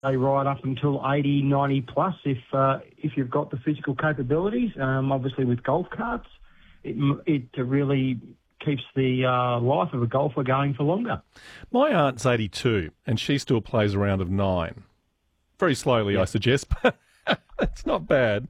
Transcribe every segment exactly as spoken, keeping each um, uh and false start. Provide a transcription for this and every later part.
they ride up until eighty, ninety plus if uh, if you've got the physical capabilities. Um, obviously, with golf carts, it, it really keeps the uh, life of a golfer going for longer. My aunt's eighty-two, and she still plays a round of nine. Very slowly, Yeah. I suggest, but it's not bad.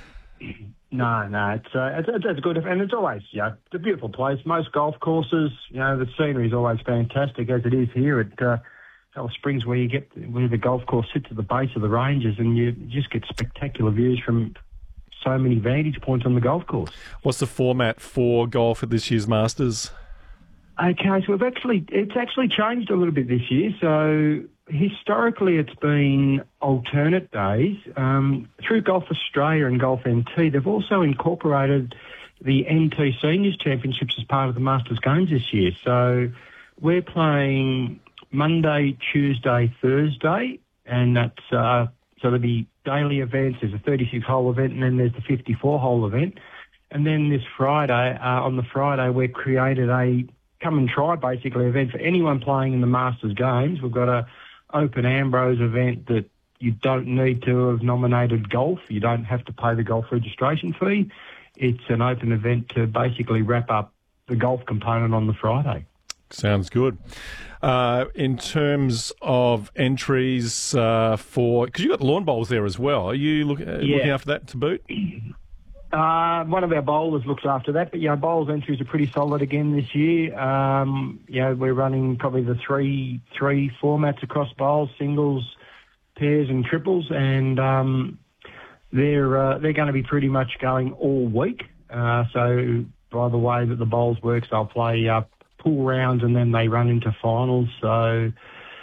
No, no, it's, uh, it's, it's, it's good. And it's always, you know, it's a beautiful place. Most golf courses, you know, the scenery is always fantastic, as it is here at uh, Alice Springs, where you get, where the golf course sits at the base of the ranges, and you just get spectacular views from so many vantage points on the golf course. What's the format for golf at this year's Masters? Okay, so we've actually, it's actually changed a little bit this year. So historically it's been alternate days. Um, through Golf Australia and Golf N T, they've also incorporated the N T Seniors Championships as part of the Masters Games this year. So we're playing Monday, Tuesday, Thursday, and that's, uh, so there'll be daily events. There's a thirty-six hole event, and then there's the fifty-four hole event. And then this Friday, uh, on the Friday, we've created a come and try basically event for anyone playing in the Masters Games. We've got a Open Ambrose event that you don't need to have nominated golf. You don't have to pay the golf registration fee. It's an open event to basically wrap up the golf component on the Friday. Sounds good. Uh, in terms of entries uh, for, because you've got lawn bowls there as well. Are you look, uh, Yeah. looking after that to boot? Uh, one of our bowlers looks after that, but yeah, bowls entries are pretty solid again this year. Um, you know, we're running probably the three three formats across bowls: singles, pairs, and triples, and um, they're uh, they're going to be pretty much going all week. Uh, so by the way that the bowls works, they'll play uh, pool rounds and then they run into finals. So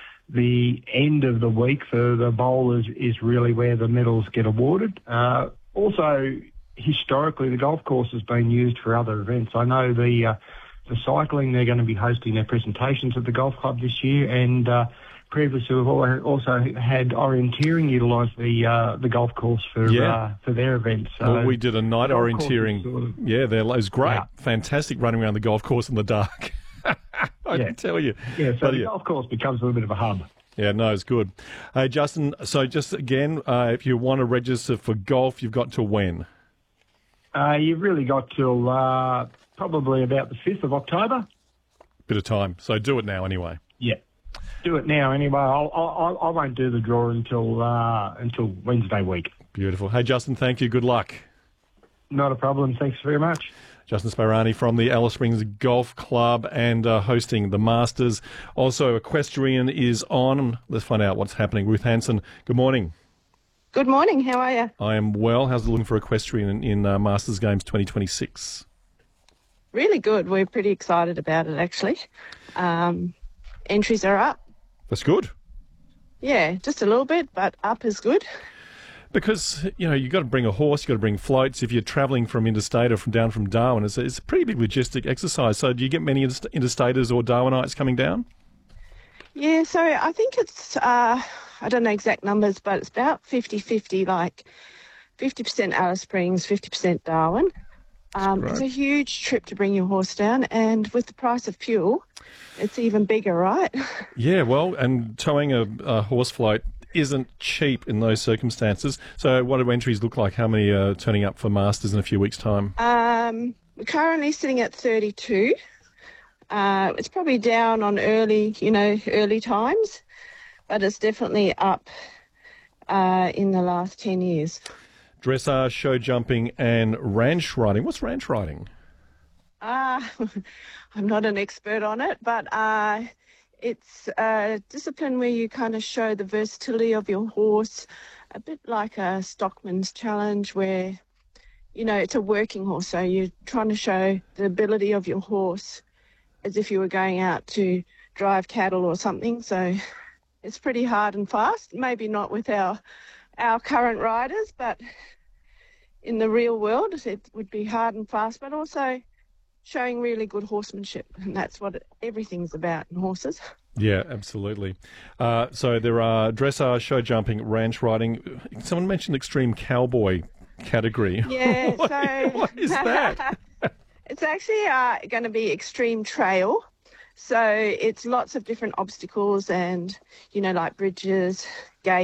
the end of the week for the bowlers is really where the medals get awarded. Uh, also, historically, the golf course has been used for other events. I know the uh, the cycling, they're going to be hosting their presentations at the golf club this year, and uh, previously we've al- also had orienteering utilise the uh, the golf course for Yeah. uh, for their events. So Well, we did a night the golf course orienteering. is sort of- Yeah, there it was great. Yeah. Fantastic running around the golf course in the dark. I Yeah. can tell you. yeah, so But the yeah. golf course becomes a little bit of a hub. Yeah, no, it's good. Hey, Justin, so just again, uh, if you want to register for golf, you've got to when? Uh, you've really got till uh, probably about the fifth of October. Bit of time. So do it now anyway. Yeah. Do it now anyway. I'll, I'll, I won't do the draw until uh, until Wednesday week. Beautiful. Hey, Justin, thank you. Good luck. Not a problem. Thanks very much. Justin Sparani from the Alice Springs Golf Club and uh, hosting the Masters. Also, Equestrian is on. Let's find out what's happening. Ruth Hanson, good morning. Good morning. How are you? I am well. How's it looking for Equestrian in, in uh, Masters Games twenty twenty-six? Really good. We're pretty excited about it, actually. Um, entries are up. That's good. Yeah, just a little bit, but up is good. Because, you know, you've got to bring a horse, you've got to bring floats. If you're travelling from interstate or from down from Darwin, it's a, it's a pretty big logistic exercise. So do you get many interst- interstaters or Darwinites coming down? Yeah, so I think it's, uh, I don't know exact numbers, but it's about fifty-fifty, like fifty percent Alice Springs, fifty percent Darwin. Um, Right. It's a huge trip to bring your horse down, and with the price of fuel, it's even bigger, right? Yeah, well, and towing a, a horse float isn't cheap in those circumstances. So what do entries look like? How many are turning up for Masters in a few weeks' time? Um, we're currently sitting at thirty-two. Uh, it's probably down on early, you know, early times, but it's definitely up uh, in the last ten years. Dressage, show jumping and ranch riding. What's ranch riding? Uh, I'm not an expert on it, but uh, it's a discipline where you kind of show the versatility of your horse, a bit like a stockman's challenge where, you know, it's a working horse, so you're trying to show the ability of your horse as if you were going out to drive cattle or something. So it's pretty hard and fast. Maybe not with our our current riders, but in the real world it would be hard and fast, but also showing really good horsemanship, and that's what it, everything's about in horses. Yeah, absolutely. Uh, so there are dressage, show jumping, ranch riding. Someone mentioned extreme cowboy category. Yeah, what, so what is that? It's actually uh, going to be extreme trail. So it's lots of different obstacles and, you know, like bridges, gates.